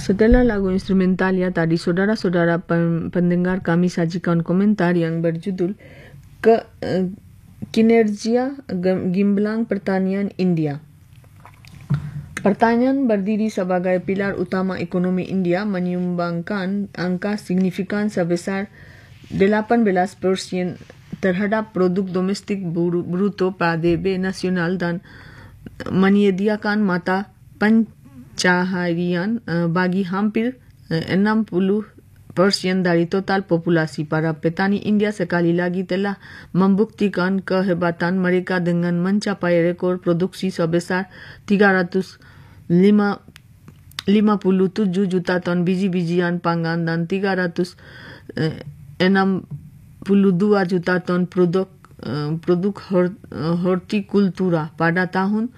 Setelah lagu instrumentalia tadi, saudara-saudara pendengar kami sajikan komentar yang berjudul Kinerja Gemilang Pertanian India. Pertanian berdiri sebagai pilar utama ekonomi India, menyumbangkan angka signifikan sebesar 18% terhadap produk domestik bruto PDB nasional dan menyediakan mata pencaharian bagi hampir 60% dari total populasi. Para petani India sekali lagi telah membuktikan kehebatan mereka dengan mencapai rekor produksi sebesar 357 juta ton biji-bijian pangan dan 362 juta ton produk hortikultura pada tahun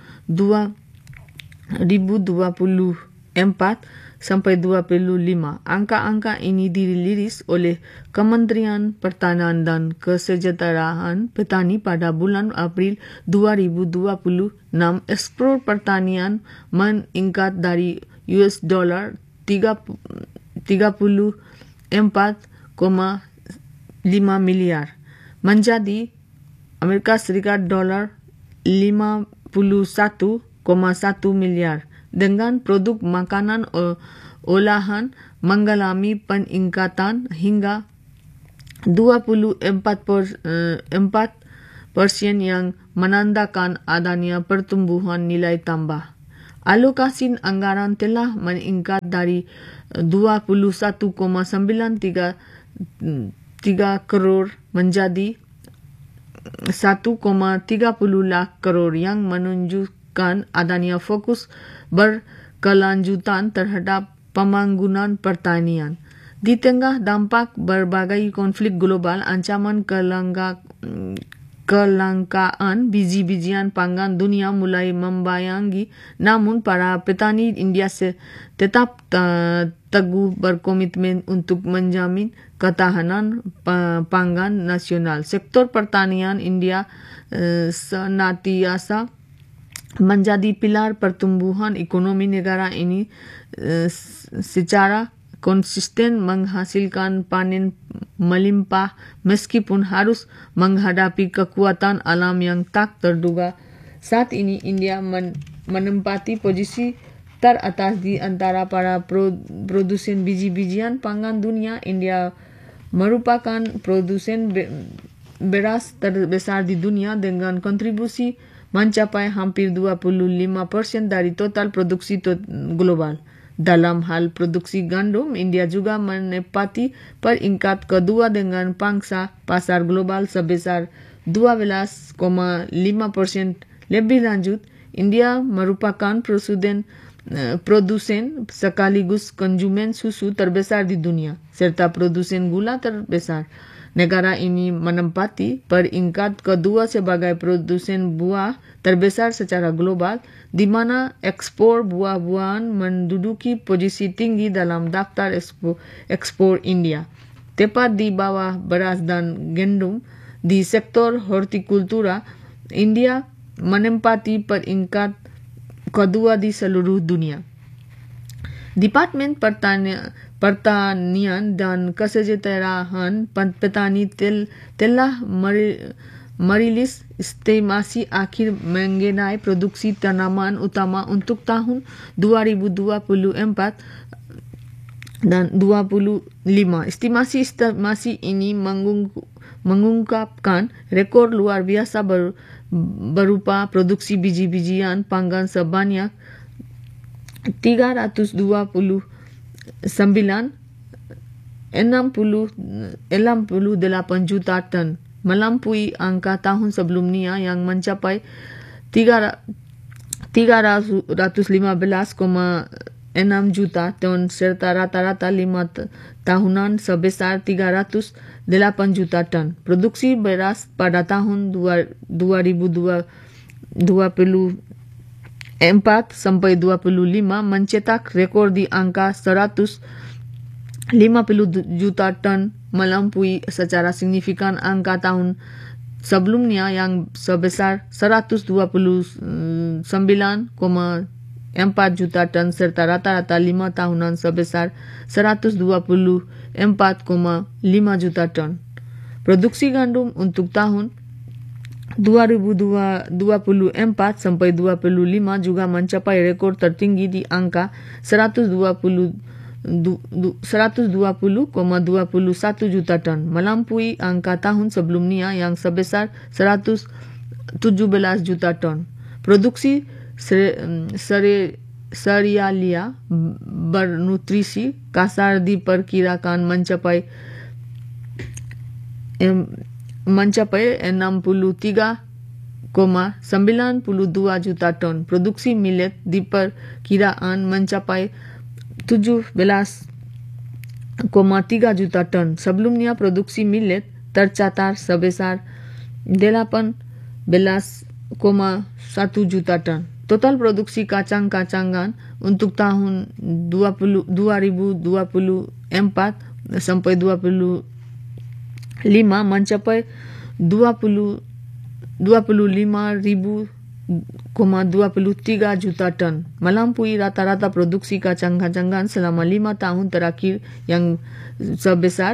2024 sampai 25. Angka-angka ini dirilis oleh Kementerian Pertanian dan Kesejahteraan Petani pada bulan April 2026. Ekspor pertanian meningkat dari $34,5 miliar menjadi Amerika Serikat $51,1 miliar. Dengan produk makanan olahan mengalami peningkatan hingga 24% yang menandakan adanya pertumbuhan nilai tambah. Alokasi anggaran telah meningkat dari 21,933 crore menjadi 1,30 lakh crore yang menunjukkan adanya fokus berkelanjutan terhadap pembangunan pertanian. Di tengah dampak berbagai konflik global, ancaman kelangkaan biji-bijian pangan dunia mulai membayangi, namun para petani India tetap teguh berkomitmen untuk menjamin ketahanan pangan nasional. Sektor pertanian India senantiasa menjadi pilar pertumbuhan ekonomi negara ini, secara konsisten menghasilkan panen melimpah meskipun harus menghadapi kekuatan alam yang tak terduga. Saat ini India menempati posisi teratas di antara para produsen biji-bijian pangan dunia. India merupakan produsen beras terbesar di dunia dengan kontribusi mencapai hampir 25% dari total produksi global. Dalam hal produksi gandum, India juga menempati peringkat kedua dengan pangsa pasar global sebesar 12,5%. Lebih lanjut, India merupakan produsen sekaligus konsumen susu terbesar di dunia, serta produsen gula terbesar. Negara ini menempati peringkat kedua sebagai produsen buah terbesar secara global, di mana ekspor buah-buahan menduduki posisi tinggi dalam daftar ekspor India. Tepat di bawah beras dan gandum, di sektor hortikultura, India menempati peringkat kedua di seluruh dunia. Departemen Pertanian dan Kesejahteraan Petani telah merilis estimasi akhir mengenai produksi tanaman utama untuk tahun 2024 dan 2025. Estimasi ini mengungkapkan rekor luar biasa berupa produksi biji-bijian pangan sebanyak 369,68 juta ton, melampaui angka tahun sebelumnya yang mencapai 315,6 juta ton serta rata-rata 5 tahunan sebesar 308 juta ton. Produksi beras pada tahun 2024 sampai 25 mencetak rekor di angka 150 juta ton, melampaui secara signifikan angka tahun sebelumnya yang sebesar 129,7 juta ton serta rata-rata 5 tahunan sebesar 124,5 juta ton. Produksi gandum untuk tahun 2024 sampai 25 juga mencapai rekor tertinggi di angka 120,21 juta ton, melampaui angka tahun sebelumnya yang sebesar 117 juta ton. Produksi serialia bernutrisi kasar diperkirakan mencapai 63,92 juta ton. Produksi millet diperkiraan mencapai 17,3 juta ton. Sebelumnya produksi millet tercatat sebesar 18,1 juta ton. Total produksi kacang-kacangan untuk tahun 2024 sampai 25 mencapai 25,23 juta ton, melampaui rata-rata produksi kacang-kacangan selama 5 tahun terakhir yang sebesar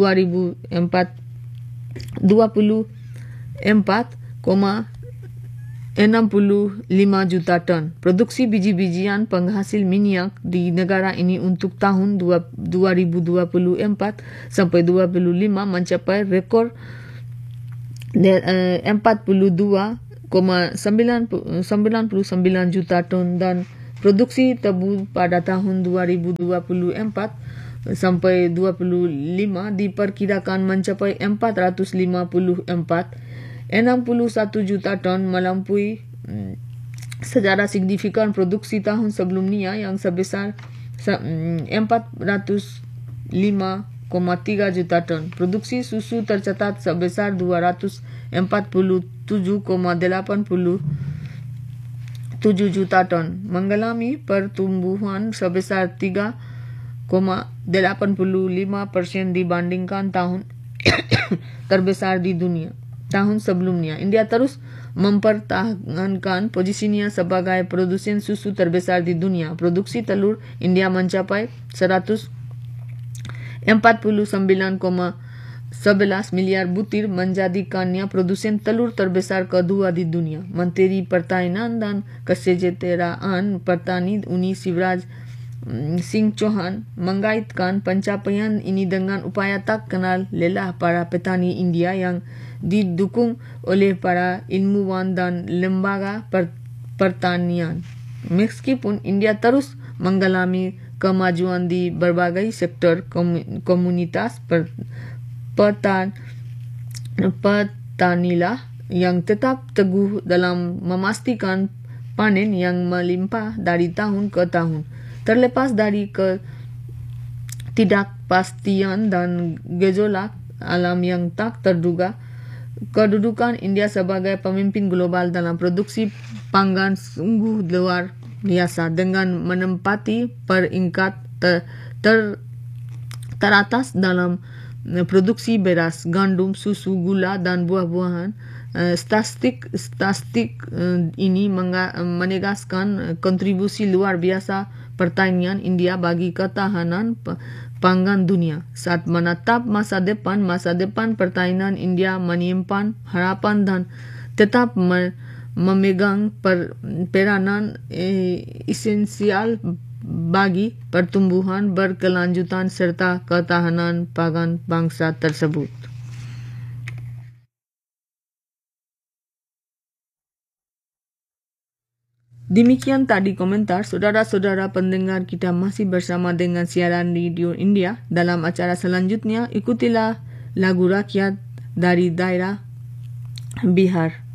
24,65 juta ton. Produksi biji-bijian penghasil minyak di negara ini untuk tahun 2024 sampai 25 mencapai rekor 42,99 juta ton, dan produksi tebu pada tahun 2024 sampai 25 diperkirakan mencapai 461 juta ton, melampaui secara signifikan produksi tahun sebelumnya yang sebesar 405,3 juta ton. Produksi susu tercatat sebesar 247,87 juta ton, mengalami pertumbuhan sebesar 3,85% dibandingkan tahun terbesar di dunia. Tahun sebelumnya, India terus mempertahankan posisinya sebagai produsen susu terbesar di dunia. Produksi telur India mencapai 149,11 miliar butir, menjadikannya produsen telur terbesar kedua di dunia. Menteri Pertanian dan Kesejahteraan Petani Uni Shivraj Singh Chauhan mengaitkan pencapaian ini dengan upaya tak kenal lelah para petani India yang didukung oleh para ilmuwan dan lembaga pertanian. Meskipun India terus mengalami kemajuan di berbagai sektor, komunitas petanilah yang tetap teguh dalam memastikan panen yang melimpah dari tahun ke tahun. Terlepas dari ketidakpastian dan gejolak alam yang tak terduga, kedudukan India sebagai pemimpin global dalam produksi pangan sungguh luar biasa, dengan menempati peringkat teratas dalam produksi beras, gandum, susu, gula, dan buah-buahan. Statistik ini menegaskan kontribusi luar biasa pertanian India bagi ketahanan pangan dunia. Saat menatap masa depan pertanian India menyimpan harapan dan tetap memegang peranan esensial bagi pertumbuhan berkelanjutan serta ketahanan pangan bangsa tersebut. Demikian tadi komentar saudara-saudara pendengar, kita masih bersama dengan siaran Radio India. Dalam acara selanjutnya, ikutilah lagu rakyat dari daerah Bihar.